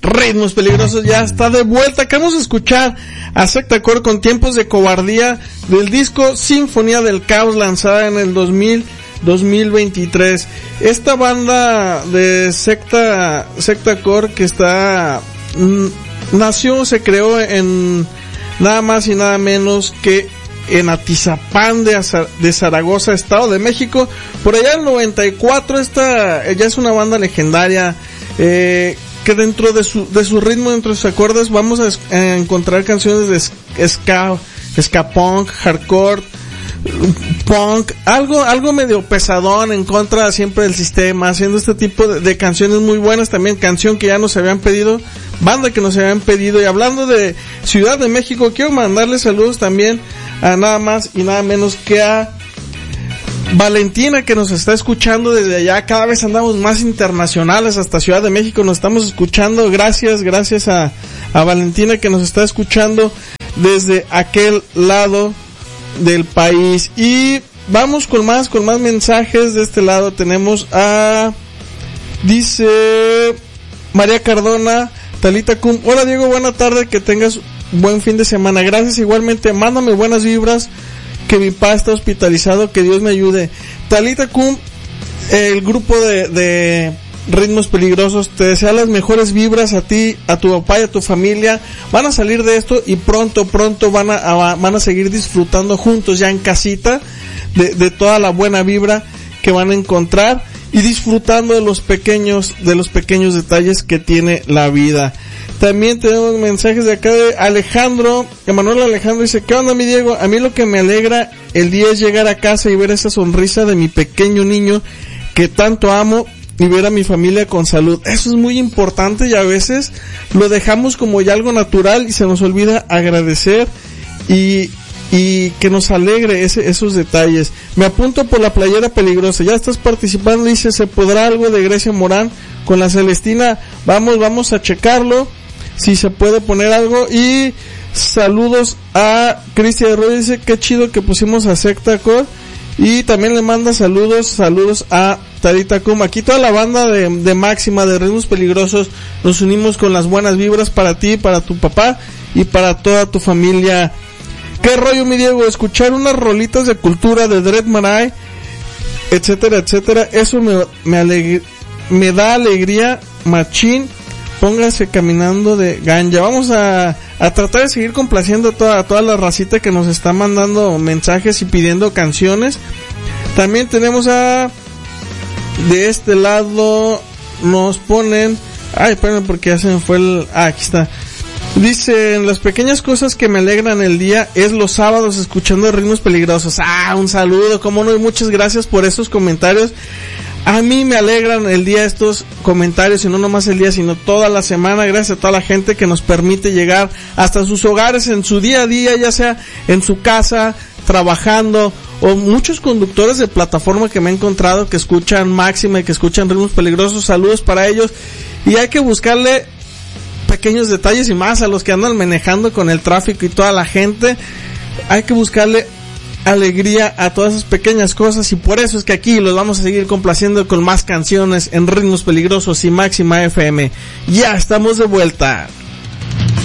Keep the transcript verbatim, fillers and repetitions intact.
Ritmos Peligrosos ya está de vuelta. Acabamos de escuchar a Secta Core con Tiempos de Cobardía del disco Sinfonía del Caos, lanzada en el dos mil, dos mil veintitrés. Esta banda de Secta, Secta Core que está, mm, nació, se creó en nada más y nada menos que en Atizapán de, Azar, de Zaragoza, Estado de México, por allá en el noventa y cuatro. Esta ya es una banda legendaria, eh, que dentro de su, de su ritmo, dentro de sus acordes, vamos a, es, a encontrar canciones de ska, ska punk, hardcore, punk, algo, algo medio pesadón, en contra siempre del sistema, haciendo este tipo de, de canciones muy buenas. También canción que ya nos habían pedido, banda que nos habían pedido. Y hablando de Ciudad de México, quiero mandarle saludos también a nada más y nada menos que a Valentina, que nos está escuchando desde allá. Cada vez andamos más internacionales, hasta Ciudad de México nos estamos escuchando. Gracias, gracias a, a Valentina, que nos está escuchando desde aquel lado del país. Y vamos con más, con más mensajes. De este lado tenemos a, dice María Cardona, Talita Cum: hola Diego, buena tarde, que tengas buen fin de semana. Gracias, igualmente, mándame buenas vibras, que mi papá está hospitalizado, que Dios me ayude. Talita Cum, el grupo de, de Ritmos Peligrosos te desea las mejores vibras a ti, a tu papá y a tu familia. Van a salir de esto y pronto, pronto van a, a van a seguir disfrutando juntos ya en casita de, de toda la buena vibra que van a encontrar y disfrutando de los pequeños, de los pequeños detalles que tiene la vida. También tenemos mensajes de acá de Alejandro, Emanuel Alejandro dice: ¿qué onda, mi Diego? A mí lo que me alegra el día es llegar a casa y ver esa sonrisa de mi pequeño niño que tanto amo, y ver a mi familia con salud. Eso es muy importante y a veces lo dejamos como ya algo natural y se nos olvida agradecer y, y que nos alegre ese, esos detalles. Me apunto por la playera peligrosa. Ya estás participando, dice: ¿se podrá algo de Grecia Morán con la Celestina? Vamos, vamos a checarlo, si se puede poner algo. Y saludos a Cristian Ruiz, dice: qué chido que pusimos a Secta Core. Y también le manda saludos, saludos a Talita Cum. Aquí toda la banda de, de Máxima, de Ritmos Peligrosos, nos unimos con las buenas vibras para ti, para tu papá y para toda tu familia. ¿Qué rollo, mi Diego? Escuchar unas rolitas de cultura de Dread Marai, etcétera, etcétera, eso me, me, alegr- me da alegría machín. Póngase caminando de ganja. Vamos a, a tratar de seguir complaciendo a toda, a toda la racita que nos está mandando mensajes y pidiendo canciones. También tenemos a, de este lado nos ponen, ay, espérame porque ya se me fue el, ah, aquí está. Dicen: las pequeñas cosas que me alegran el día es los sábados escuchando Ritmos Peligrosos. Ah, un saludo, cómo no, y muchas gracias por esos comentarios. A mí me alegran el día estos comentarios, y no nomás el día, sino toda la semana. Gracias a toda la gente que nos permite llegar hasta sus hogares en su día a día, ya sea en su casa, trabajando, o muchos conductores de plataforma que me he encontrado que escuchan Máxima y que escuchan Ritmos Peligrosos. Saludos para ellos. Y hay que buscarle pequeños detalles, y más a los que andan manejando con el tráfico y toda la gente. Hay que buscarle alegría a todas esas pequeñas cosas, y por eso es que aquí los vamos a seguir complaciendo con más canciones en Ritmos Peligrosos y Máxima F M. Ya estamos de vuelta.